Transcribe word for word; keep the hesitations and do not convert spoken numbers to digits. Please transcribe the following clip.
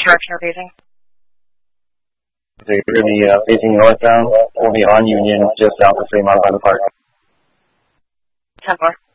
direction you're facing? So you're going to be uh, facing northbound. We'll be on Union, just south of Fremont by the park. ten four.